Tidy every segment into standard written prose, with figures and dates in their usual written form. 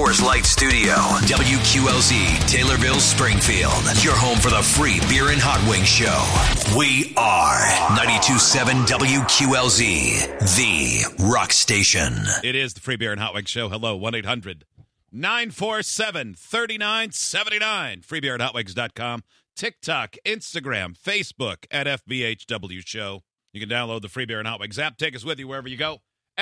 Coors Light Studio. WQLZ, Taylorville, Springfield. Your home for the free beer and hot wing show. We are 92.7 WQLZ, the rock station. It is the free beer and hot wing show. Hello, 1-800-947-3979. Freebeerandhotwings.com. TikTok, Instagram, Facebook at FBHW Show. You can download the Free Beer and Hot Wings app. Take us with you wherever you go,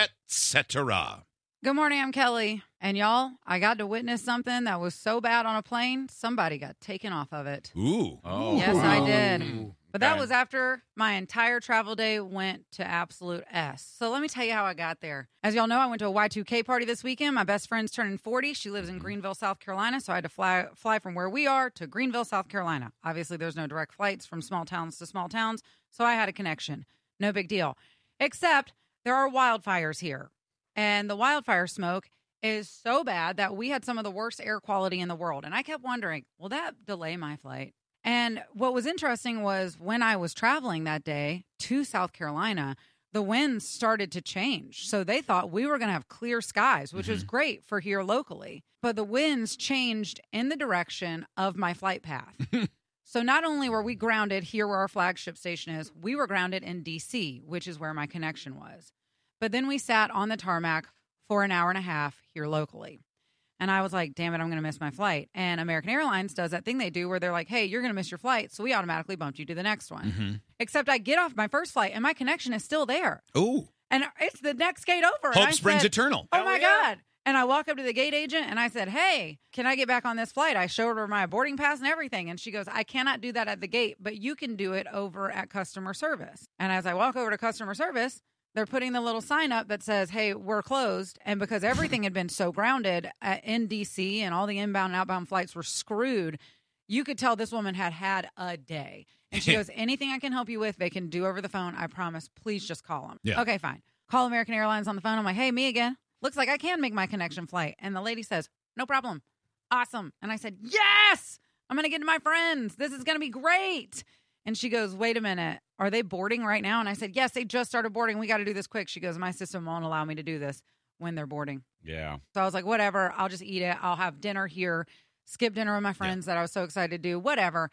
etc. Good morning, I'm Kelly. And y'all, I got to witness something that was so bad on a plane, somebody got taken off of it. Ooh. Oh. Yes, I did. But that Okay. was after my entire travel day went to absolute S. So let me tell you how I got there. As y'all know, I went to a Y2K party this weekend. My best friend's turning 40. She lives in Greenville, South Carolina. So I had to fly from where we are to Greenville, South Carolina. Obviously, there's no direct flights from small towns to small towns. So I had a connection. No big deal. Except there are wildfires here. And the wildfire smoke is so bad that we had some of the worst air quality in the world. And I kept wondering, will that delay my flight? And what was interesting was when I was traveling that day to South Carolina, the winds started to change. So they thought we were going to have clear skies, which was great for here locally. But the winds changed in the direction of my flight path. So not only were we grounded here where our flagship station is, we were grounded in D.C., which is where my connection was. But then we sat on the tarmac for an hour and a half here locally. And I was like, damn it, I'm going to miss my flight. And American Airlines does that thing they do where they're like, hey, you're going to miss your flight. So we automatically bumped you to the next one. Except I get off my first flight and my connection is still there. Ooh. And it's the next gate over. Hope and I springs said, eternal. Oh, my God. And I walk up to the gate agent and I said, hey, can I get back on this flight? I showed her my boarding pass and everything. And she goes, I cannot do that at the gate, but you can do it over at customer service. And as I walk over to customer service, they're putting the little sign up that says, hey, we're closed. And because everything had been so grounded in D.C. and all the inbound and outbound flights were screwed, you could tell this woman had had a day. And she goes, anything I can help you with, they can do over the phone. I promise. Please just call them. Yeah. Okay, fine. Call American Airlines on the phone. I'm like, hey, me again. Looks like I can make my connection flight. And the lady says, no problem. Awesome. And I said, yes, I'm going to get to my friends. This is going to be great. And she goes, wait a minute. Are they boarding right now? And I said, yes, they just started boarding. We got to do this quick. She goes, my system won't allow me to do this when they're boarding. Yeah. So I was like, whatever. I'll just eat it. I'll have dinner here, skip dinner with my friends that I was so excited to do, whatever.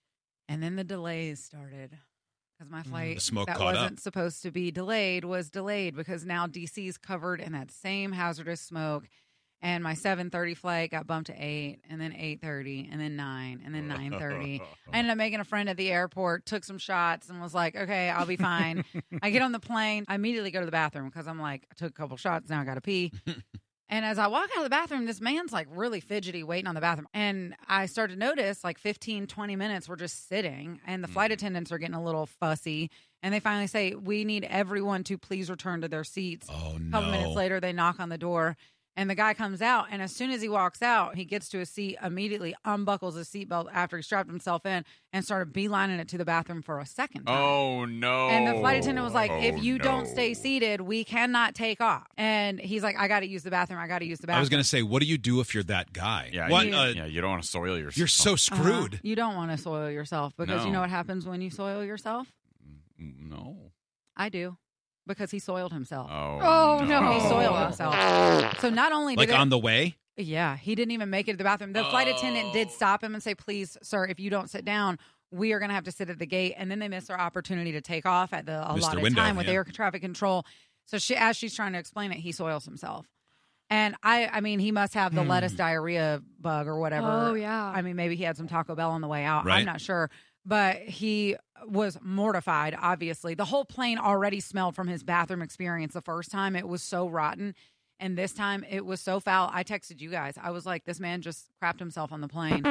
And then the delays started because my flight The smoke that caught wasn't up. supposed to be delayed was delayed because now DC's covered in that same hazardous smoke. And my 7:30 flight got bumped to 8, and then 8:30, and then 9, and then 9:30. I ended up making a friend at the airport, took some shots, and was like, okay, I'll be fine. I get on the plane. I immediately go to the bathroom because I'm like, I took a couple shots. Now I got to pee. And as I walk out of the bathroom, this man's like really fidgety waiting on the bathroom. And I started to notice like 15, 20 minutes we're just sitting, and the flight attendants are getting a little fussy. And they finally say, we need everyone to please return to their seats. Oh, no. A couple minutes later, they knock on the door. And the guy comes out, and as soon as he walks out, he gets to his seat, immediately unbuckles his seatbelt after he strapped himself in and started beelining it to the bathroom for a second time. Oh, no. And the flight attendant was like, if you don't no. stay seated, we cannot take off. And he's like, I got to use the bathroom. I got to use the bathroom. I was going to say, what do you do if you're that guy? Yeah, What, you don't want to soil yourself. you're so screwed. You don't want to soil yourself because you No. know what happens when you soil yourself? No. I do. Because he soiled himself. Oh, He soiled himself. So not only did Like it, on the way? yeah, he didn't even make it to the bathroom. The flight attendant did stop him and say, please, sir, if you don't sit down, we are going to have to sit at the gate. And then they missed their opportunity to take off at the Missed their allotted window, time with yeah. air traffic control. So as she's trying to explain it, he soils himself. And I mean, he must have the lettuce diarrhea bug or whatever. Oh, yeah. I mean, maybe he had some Taco Bell on the way out. Right. I'm not sure. But he was mortified, obviously. The whole plane already smelled from his bathroom experience the first time. It was so rotten. And this time it was so foul. I texted you guys. I was like, this man just crapped himself on the plane.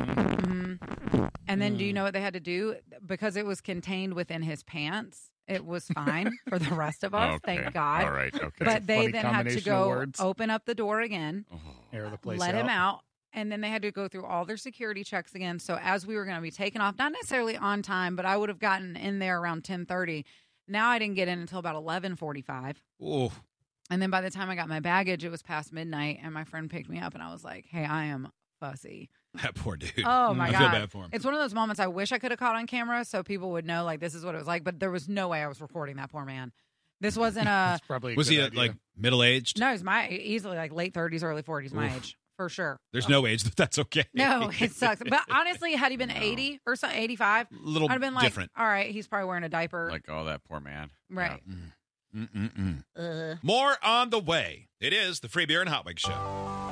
And then do you know what they had to do? Because it was contained within his pants, it was fine for the rest of us, Okay. thank God. All right. Okay. But they funny then had to combination of go words. open up the door again, Air the place let him out. And then they had to go through all their security checks again. So as we were going to be taken off, not necessarily on time, but I would have gotten in there around 10:30. Now I didn't get in until about 11:45. Oh, And then by the time I got my baggage, it was past midnight. And my friend picked me up and I was like, hey, I am fussy. that poor dude. Oh, my I God. feel bad for him. It's one of those moments I wish I could have caught on camera so people would know, like, this is what it was like. But there was no way I was recording that poor man. This wasn't a... Probably Was he like middle-aged? No, he's easily like late 30s, early 40s, my age. for sure. There's no age that's okay. No, it sucks. But honestly, had he been 80 or something, 85, Little I'd have been like, different. all right, he's probably wearing a diaper. Like, oh, that poor man. Right. More on the way. It is the Free Beer and Hot Wings Show.